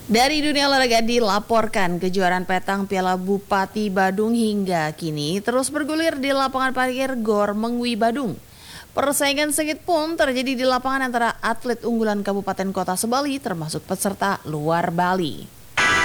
Dari dunia olahraga dilaporkan kejuaraan petang Piala Bupati Badung hingga kini terus bergulir di lapangan parkir Gor Mengwi Badung. Persaingan sengit pun terjadi di lapangan antara atlet unggulan Kabupaten Kota Sebali termasuk peserta luar Bali.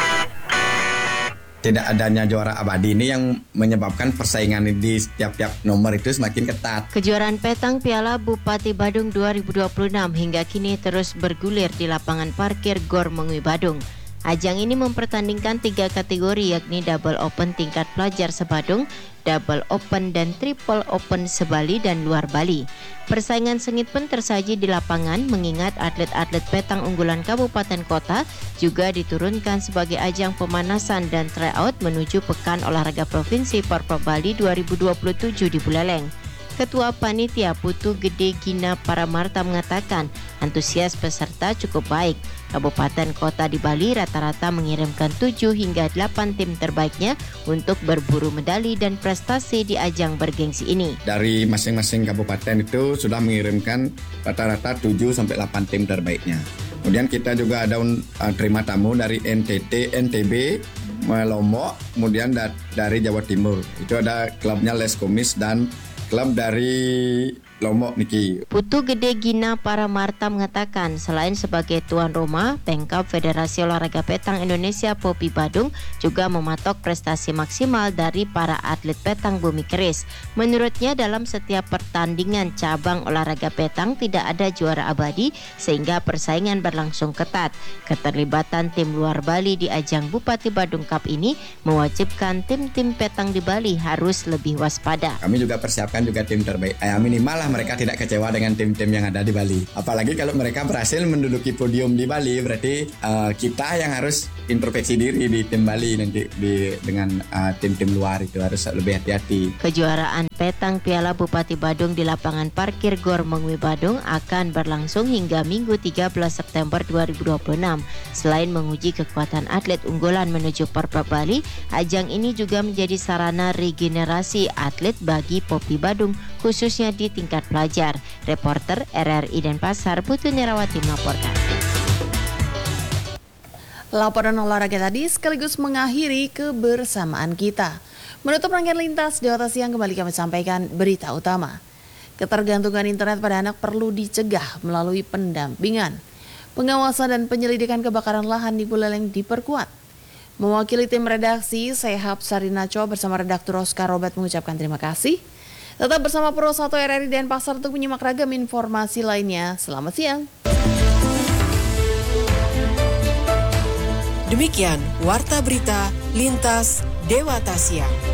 Tidak adanya juara abadi ini yang menyebabkan persaingan di setiap nomor itu semakin ketat. Kejuaraan petang Piala Bupati Badung 2026 hingga kini terus bergulir di lapangan parkir Gor Mengwi Badung. Ajang ini mempertandingkan 3 kategori yakni Double Open tingkat pelajar se-Badung, Double Open dan Triple Open se-Bali dan luar Bali. Persaingan sengit pun tersaji di lapangan mengingat atlet-atlet petang unggulan kabupaten kota juga diturunkan sebagai ajang pemanasan dan tryout menuju Pekan Olahraga Provinsi Porprov Bali 2027 di Buleleng. Ketua Panitia Putu Gede Gina Paramarta mengatakan antusias peserta cukup baik. Kabupaten kota di Bali rata-rata mengirimkan 7 hingga 8 tim terbaiknya untuk berburu medali dan prestasi di ajang bergengsi ini. Dari masing-masing kabupaten itu sudah mengirimkan rata-rata 7 sampai 8 tim terbaiknya. Kemudian kita juga ada terima tamu dari NTT, NTB, Lombok, kemudian dari Jawa Timur. Itu ada klubnya Les Komis dan klub dari Lombok Niki. Putu Gede Gina Paramarta mengatakan selain sebagai tuan rumah, Pengkap Federasi Olahraga Petang Indonesia POPI Badung juga mematok prestasi maksimal dari para atlet petang bumi keris. Menurutnya dalam setiap pertandingan cabang olahraga petang tidak ada juara abadi sehingga persaingan berlangsung ketat. Keterlibatan tim luar Bali di ajang Bupati Badung Cup ini mewajibkan tim-tim petang di Bali harus lebih waspada. Kami juga persiapkan juga tim terbaik. Minimal lah mereka tidak kecewa dengan tim-tim yang ada di Bali. Apalagi kalau mereka berhasil menduduki podium di Bali, berarti kita yang harus introspeksi diri di tim Bali nanti dengan tim-tim luar itu harus lebih hati-hati. Kejuaraan petang Piala Bupati Badung di lapangan parkir Gor Mengwi Badung akan berlangsung hingga Minggu 13 September 2026. Selain menguji kekuatan atlet unggulan menuju Porprov Bali, ajang ini juga menjadi sarana regenerasi atlet bagi POPI Badung khususnya di tingkat pelajar. Reporter RRI Denpasar Putu Nerawati melaporkan. Laporan olahraga tadi sekaligus mengakhiri kebersamaan kita. Menutup rangkaian lintas di Kota Siang kembali kami sampaikan berita utama. Ketergantungan internet pada anak perlu dicegah melalui pendampingan. Pengawasan dan penyelidikan kebakaran lahan di Buleleng diperkuat. Mewakili tim redaksi, Sehab Sarinaco bersama redaktur Oscar Robert mengucapkan terima kasih. Tetap bersama Pro 1 RRI Denpasar untuk menyimak ragam informasi lainnya. Selamat siang. Demikian Warta Berita Lintas Dewata Siang.